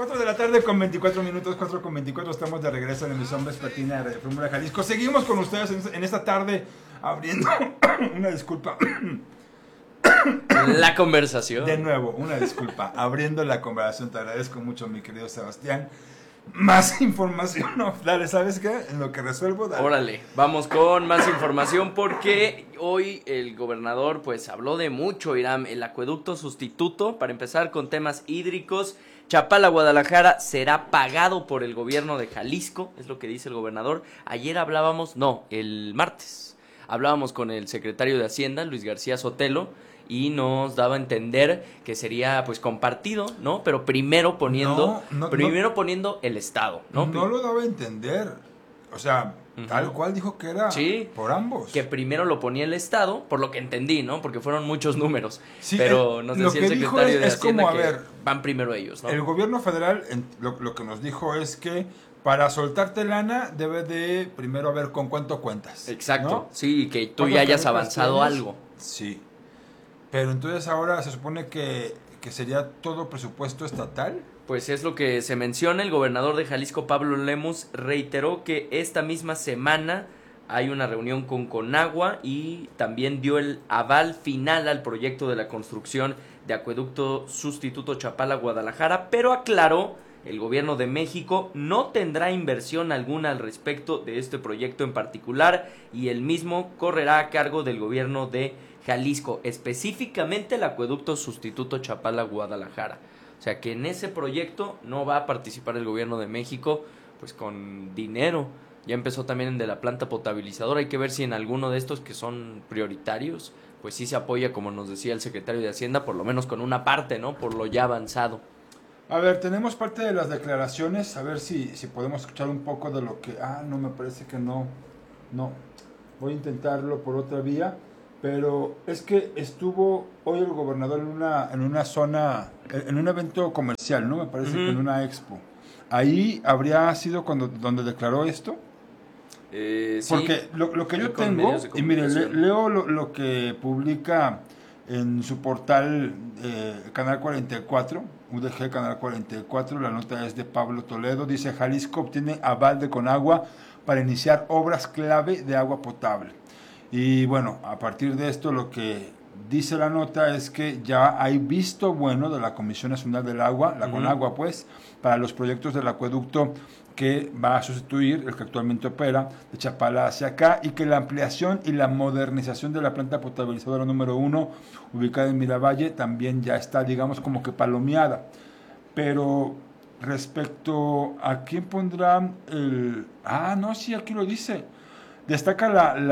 4 de la tarde con 24 minutos, 4 con 24, estamos de regreso en emisión vespertina de Fórmula Jalisco. Seguimos con ustedes en esta tarde abriendo, una disculpa, la conversación. de nuevo, una disculpa, abriendo la conversación. Te agradezco mucho, mi querido Sebastián. Más información, no, dale, ¿sabes qué? En lo que resuelvo, dale. Órale, vamos con más información porque hoy el gobernador pues habló de mucho, Irán, el acueducto sustituto, para empezar con temas hídricos. Chapala-Guadalajara será pagado por el gobierno de Jalisco, es lo que dice el gobernador. Ayer el martes, hablábamos con el secretario de Hacienda, Luis García Sotelo, y nos daba a entender que sería pues compartido, ¿no? Pero primero poniendo poniendo el Estado, ¿no? No lo daba a entender. O sea, tal cual dijo que era por ambos. Que primero lo ponía el Estado, por lo que entendí, ¿no? Porque fueron muchos números. Sí, pero nos decía el secretario de Hacienda como, que van primero ellos, ¿no? El gobierno federal, lo que nos dijo es que para soltarte lana debe de primero ver con cuánto cuentas. Exacto, ¿no? sí, que tú ya hayas avanzado algo. Sí. Pero entonces ahora se supone que sería todo presupuesto estatal. Pues es lo que se menciona. El gobernador de Jalisco, Pablo Lemus, reiteró que esta misma semana hay una reunión con Conagua y también dio el aval final al proyecto de la construcción de acueducto sustituto Chapala-Guadalajara, pero aclaró, el gobierno de México no tendrá inversión alguna al respecto de este proyecto en particular y el mismo correrá a cargo del gobierno de Jalisco, específicamente el acueducto sustituto Chapala-Guadalajara. O sea que en ese proyecto no va a participar el gobierno de México pues con dinero. Ya empezó también el de la planta potabilizadora. Hay que ver si en alguno de estos que son prioritarios pues sí se apoya, como nos decía el secretario de Hacienda, por lo menos con una parte, ¿no? Por lo ya avanzado. A ver, tenemos parte de las declaraciones, a ver si podemos escuchar un poco de lo que... no, me parece que no. Voy a intentarlo por otra vía, pero es que estuvo hoy el gobernador en una zona, en un evento comercial, ¿no? Me parece que en una expo. Ahí habría sido donde declaró esto. Sí, porque lo que yo tengo, y mire, leo lo que publica en su portal Canal 44, UDG Canal 44, la nota es de Pablo Toledo, dice: Jalisco obtiene aval de Conagua para iniciar obras clave de agua potable. Y bueno, a partir de esto lo que dice la nota es que ya hay visto bueno de la Comisión Nacional del Agua, la Conagua pues, para los proyectos del acueducto que va a sustituir el que actualmente opera de Chapala hacia acá, y que la ampliación y la modernización de la planta potabilizadora número 1 ubicada en Miravalle también ya está, digamos, como que palomeada. Pero respecto a quién pondrá el... no, sí, aquí lo dice. Destaca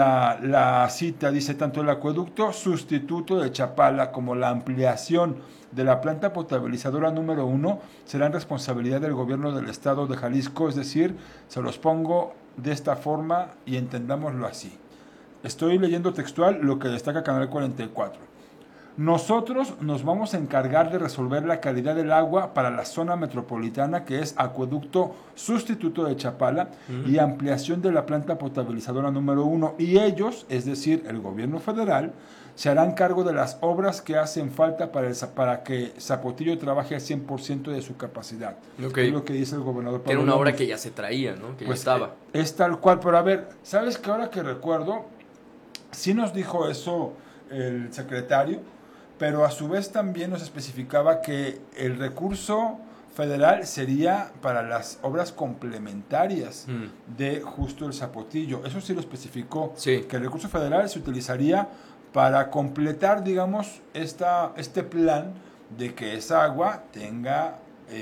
la cita, dice: tanto el acueducto sustituto de Chapala como la ampliación de la planta potabilizadora número 1 serán responsabilidad del gobierno del estado de Jalisco, es decir, se los pongo de esta forma y entendámoslo así. Estoy leyendo textual lo que destaca Canal 44. Nosotros nos vamos a encargar de resolver la calidad del agua para la zona metropolitana, que es acueducto sustituto de Chapala y ampliación de la planta potabilizadora número 1. Y ellos, es decir, el gobierno federal, se harán cargo de las obras que hacen falta para que Zapotillo trabaje al 100% de su capacidad. Okay. Es lo que dice el gobernador Pablo. Era una obra que ya se traía, ¿no? Que pues ya estaba. Es tal cual, pero a ver, ¿sabes qué? Ahora que recuerdo, sí nos dijo eso el secretario, pero a su vez también nos especificaba que el recurso federal sería para las obras complementarias de justo el Zapotillo. Eso sí lo especificó, sí, que el recurso federal se utilizaría para completar, digamos, este plan de que esa agua tenga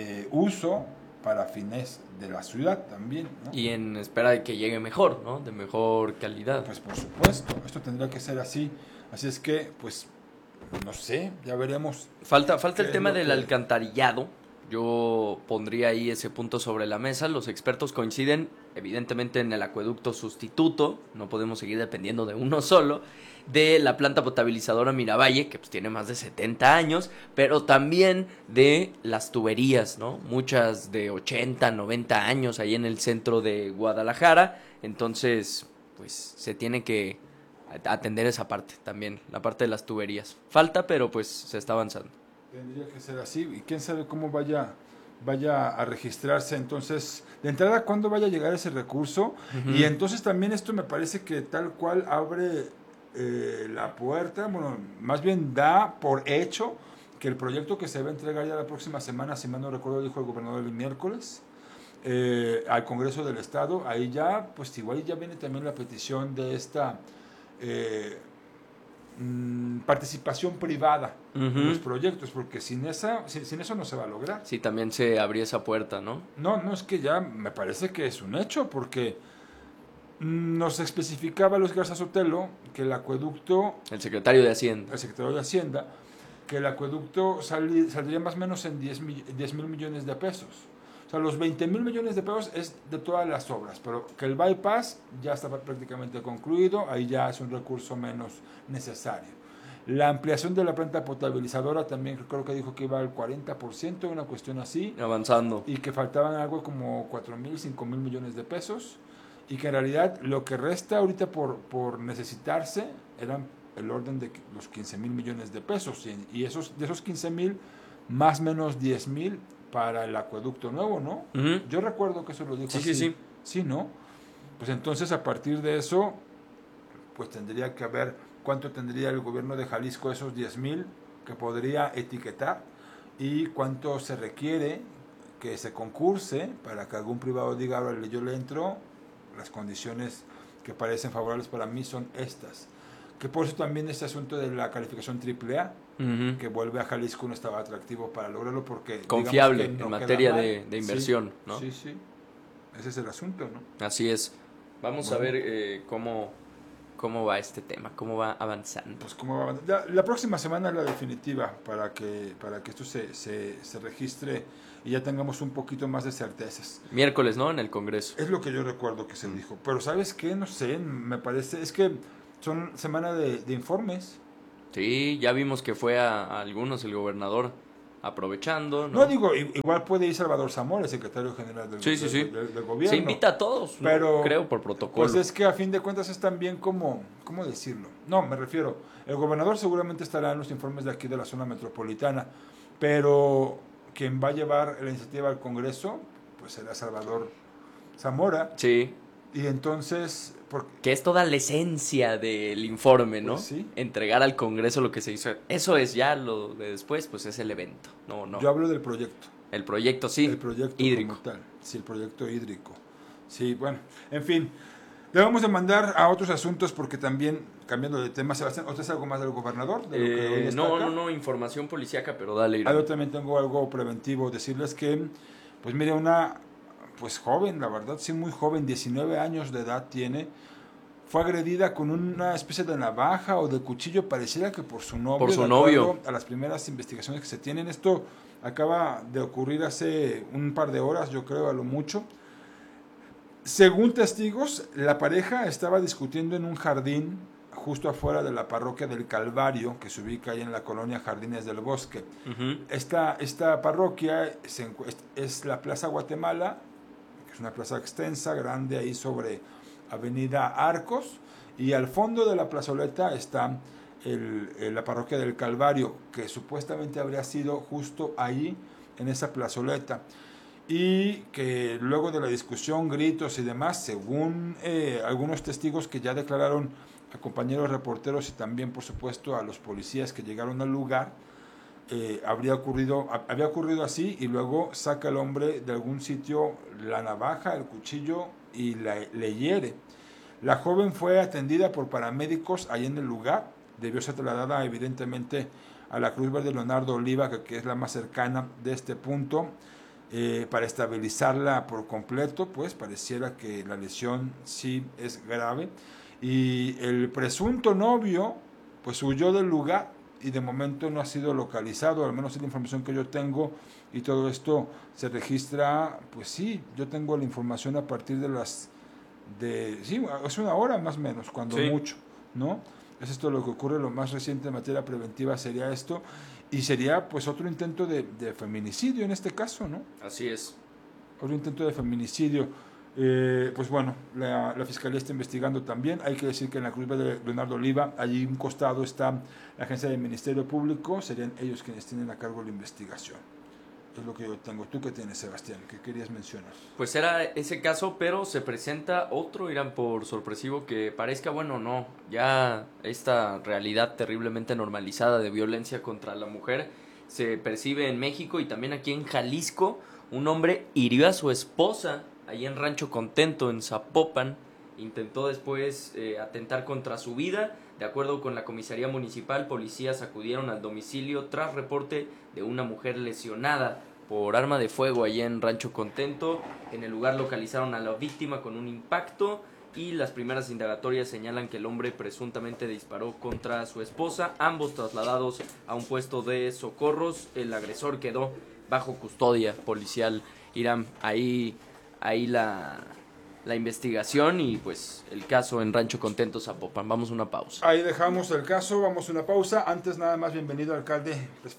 uso para fines de la ciudad también, ¿no? Y en espera de que llegue mejor, ¿no? De mejor calidad. Pues por supuesto, esto tendría que ser así. Así es que, pues, no sé, ya veremos. Falta el tema del alcantarillado. Yo pondría ahí ese punto sobre la mesa. Los expertos coinciden, evidentemente, en el acueducto sustituto. No podemos seguir dependiendo de uno solo. De la planta potabilizadora Miravalle, que pues tiene más de 70 años. Pero también de las tuberías, ¿no? Muchas de 80, 90 años ahí en el centro de Guadalajara. Entonces, pues se tiene que atender esa parte también, la parte de las tuberías. Falta, pero pues se está avanzando. Tendría que ser así, y quién sabe cómo vaya vaya a registrarse. Entonces, de entrada, ¿cuándo vaya a llegar ese recurso? Y entonces también esto me parece que tal cual abre la puerta, bueno, más bien da por hecho que el proyecto que se va a entregar ya la próxima semana, si mal no recuerdo, dijo el gobernador el miércoles, al Congreso del Estado, ahí ya, pues igual ya viene también la petición de esta participación privada en los proyectos, porque sin eso no se va a lograr. Sí, también se abría esa puerta, ¿no? No, es que ya me parece que es un hecho, porque nos especificaba Luis Garza Sotelo que el acueducto... El secretario de Hacienda. El secretario de Hacienda, que el acueducto saldría más o menos en 10 mil millones de pesos. O sea, los 20 mil millones de pesos es de todas las obras, pero que el bypass ya está prácticamente concluido, ahí ya es un recurso menos necesario. La ampliación de la planta potabilizadora también creo que dijo que iba al 40%, una cuestión así. Avanzando. Y que faltaban algo como 4 mil, 5 mil millones de pesos. Y que en realidad lo que resta ahorita por necesitarse eran el orden de los 15 mil millones de pesos. Y de esos 15 mil, más o menos 10 mil para el acueducto nuevo, ¿no? Yo recuerdo que eso lo dijo así. Sí. Sí, ¿no? Pues entonces a partir de eso, pues tendría que ver cuánto tendría el gobierno de Jalisco esos 10 mil que podría etiquetar y cuánto se requiere que se concurse para que algún privado diga, ahora yo le entro, las condiciones que parecen favorables para mí son estas. Que por eso también este asunto de la calificación AAA, que vuelve a Jalisco un estado atractivo para lograrlo, porque confiable no en materia de inversión, sí, ¿no? Sí, ese es el asunto, ¿no? Así es. Vamos a ver cómo va este tema, cómo va avanzando. Pues cómo va avanzando. La próxima semana es la definitiva para que esto se registre y ya tengamos un poquito más de certezas. Miércoles, ¿no? En el Congreso. Es lo que yo recuerdo que se dijo. Pero ¿sabes qué? No sé, me parece... Es que son semana de informes. Sí, ya vimos que fue a algunos el gobernador aprovechando, ¿no? No digo, igual puede ir Salvador Zamora, el secretario general del gobierno. Se invita a todos, pero, ¿no? Creo, por protocolo. Pues es que a fin de cuentas es también como, ¿cómo decirlo? No, me refiero, el gobernador seguramente estará en los informes de aquí de la zona metropolitana, pero quien va a llevar la iniciativa al Congreso, pues será Salvador Zamora. Sí. Y entonces... Que es toda la esencia del informe, ¿no? Pues sí. Entregar al Congreso lo que se hizo. Eso es ya lo de después, pues es el evento. No. Yo hablo del proyecto. El proyecto, sí. El proyecto hídrico. Como tal. Sí, el proyecto hídrico. Sí, bueno, en fin. Le vamos a mandar a otros asuntos porque también, cambiando de tema, Sebastián, ¿usted sabe algo más del gobernador? De lo que hoy destaca? No, información policíaca, pero dale. Yo también tengo algo preventivo. Decirles que, pues mire, una... pues joven, la verdad, sí, muy joven, 19 años de edad tiene, fue agredida con una especie de navaja o de cuchillo, pareciera que por su novio. Por su novio. A las primeras investigaciones que se tienen, esto acaba de ocurrir hace un par de horas, yo creo, a lo mucho. Según testigos, la pareja estaba discutiendo en un jardín justo afuera de la parroquia del Calvario, que se ubica ahí en la colonia Jardines del Bosque. Esta parroquia es la Plaza Guatemala, es una plaza extensa, grande, ahí sobre Avenida Arcos, y al fondo de la plazoleta está la parroquia del Calvario, que supuestamente habría sido justo ahí, en esa plazoleta, y que luego de la discusión, gritos y demás, según algunos testigos que ya declararon a compañeros reporteros y también, por supuesto, a los policías que llegaron al lugar, había ocurrido así, y luego saca el hombre de algún sitio la navaja, el cuchillo y le hiere. La joven fue atendida por paramédicos ahí en el lugar, debió ser trasladada evidentemente a la Cruz Verde Leonardo Oliva, que es la más cercana de este punto, para estabilizarla por completo, pues pareciera que la lesión sí es grave, y el presunto novio pues huyó del lugar y de momento no ha sido localizado, al menos es la información que yo tengo, y todo esto se registra, pues sí, yo tengo la información a partir sí, es una hora más o menos, cuando mucho, ¿no? Es esto lo que ocurre, lo más reciente en materia preventiva sería esto, y sería pues otro intento de feminicidio en este caso, ¿no? Así es. Otro intento de feminicidio. Pues bueno, la Fiscalía está investigando también. Hay que decir que en la Cruz de Leonardo Oliva, allí un costado está la agencia del Ministerio Público, serían ellos quienes tienen a cargo la investigación. Es lo que yo tengo. ¿Tú qué tienes, Sebastián? ¿Qué querías mencionar? Pues era ese caso, pero se presenta otro, Irán, por sorpresivo que parezca, bueno, no, ya esta realidad terriblemente normalizada de violencia contra la mujer se percibe en México y también aquí en Jalisco. Un hombre hirió a su esposa ahí en Rancho Contento, en Zapopan. Intentó después atentar contra su vida. De acuerdo con la comisaría municipal, policías acudieron al domicilio tras reporte de una mujer lesionada por arma de fuego allá en Rancho Contento. En el lugar localizaron a la víctima con un impacto y las primeras indagatorias señalan que el hombre presuntamente disparó contra su esposa. Ambos trasladados a un puesto de socorros. El agresor quedó bajo custodia policial. Irán, ahí la investigación y pues el caso en Rancho Contento, Zapopan. Vamos a una pausa. Ahí dejamos el caso, vamos a una pausa. Antes nada más, bienvenido alcalde.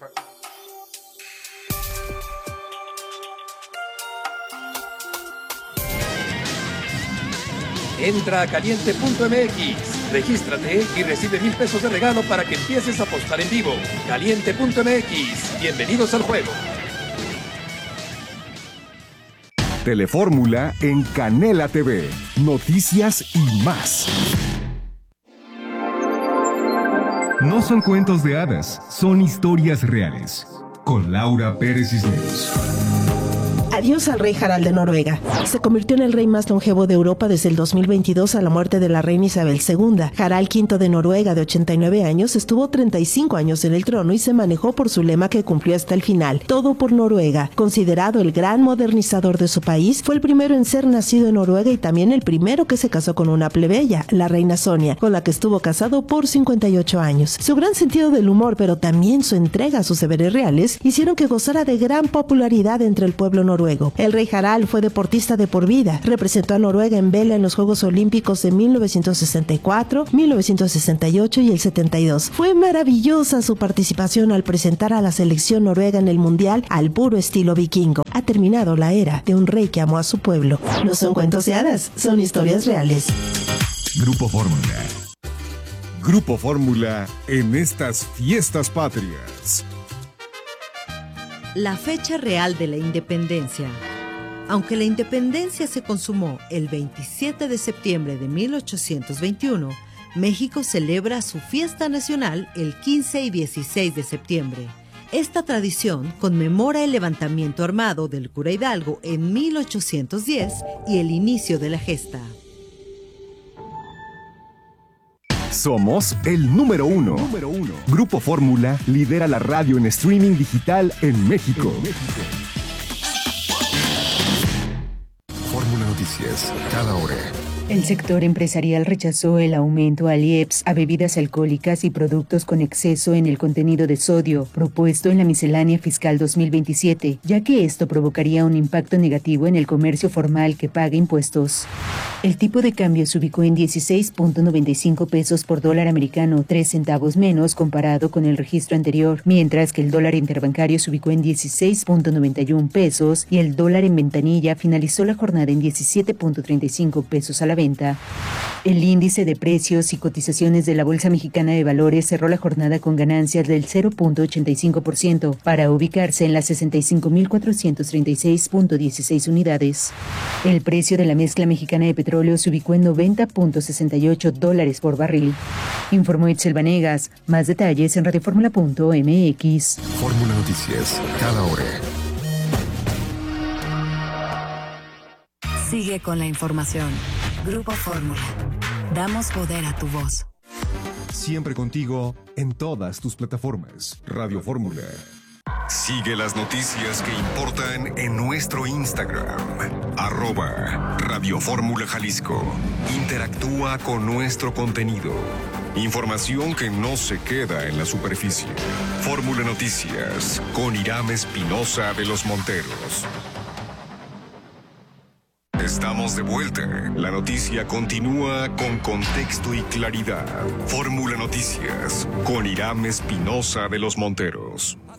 Entra a caliente.mx, regístrate y recibe 1,000 pesos de regalo para que empieces a apostar en vivo. Caliente.mx, bienvenidos al juego. Telefórmula en Canela TV. Noticias y más. No son cuentos de hadas, son historias reales. Con Laura Pérez Cisneros. Adiós al rey Harald de Noruega. Se convirtió en el rey más longevo de Europa desde el 2022 a la muerte de la reina Isabel II. Harald V de Noruega, de 89 años, estuvo 35 años en el trono y se manejó por su lema que cumplió hasta el final: todo por Noruega. Considerado el gran modernizador de su país, fue el primero en ser nacido en Noruega y también el primero que se casó con una plebeya, la reina Sonia, con la que estuvo casado por 58 años. Su gran sentido del humor, pero también su entrega a sus deberes reales, hicieron que gozara de gran popularidad entre el pueblo noruego. El rey Harald fue deportista de por vida. Representó a Noruega en vela en los Juegos Olímpicos de 1964, 1968 y el 72. Fue maravillosa su participación al presentar a la selección noruega en el Mundial al puro estilo vikingo. Ha terminado la era de un rey que amó a su pueblo. No son cuentos de hadas, son historias reales. Grupo Fórmula. Grupo Fórmula en estas fiestas patrias. La fecha real de la independencia. Aunque la independencia se consumó el 27 de septiembre de 1821, México celebra su fiesta nacional el 15 y 16 de septiembre. Esta tradición conmemora el levantamiento armado del cura Hidalgo en 1810 y el inicio de la gesta. Somos el número uno. Grupo Fórmula lidera la radio en streaming digital en México. Fórmula Noticias, cada hora. El sector empresarial rechazó el aumento al IEPS a bebidas alcohólicas y productos con exceso en el contenido de sodio propuesto en la miscelánea fiscal 2027, ya que esto provocaría un impacto negativo en el comercio formal que paga impuestos. El tipo de cambio se ubicó en 16.95 pesos por dólar americano, 3 centavos menos comparado con el registro anterior, mientras que el dólar interbancario se ubicó en 16.91 pesos y el dólar en ventanilla finalizó la jornada en 17.35 pesos a la venta. El índice de precios y cotizaciones de la Bolsa Mexicana de Valores cerró la jornada con ganancias del 0.85% para ubicarse en las 65.436.16 unidades. El precio de la mezcla mexicana de petróleo se ubicó en $90.68 por barril. Informó Itzel Vanegas. Más detalles en radioformula.mx. Fórmula Noticias, cada hora. Sigue con la información. Grupo Fórmula. Damos poder a tu voz. Siempre contigo en todas tus plataformas. Radio Fórmula. Sigue las noticias que importan en nuestro Instagram. @Radio Fórmula Jalisco. Interactúa con nuestro contenido. Información que no se queda en la superficie. Fórmula Noticias con Irán Espinosa de los Monteros. Estamos de vuelta. La noticia continúa con contexto y claridad. Fórmula Noticias con Irán Espinosa de los Monteros.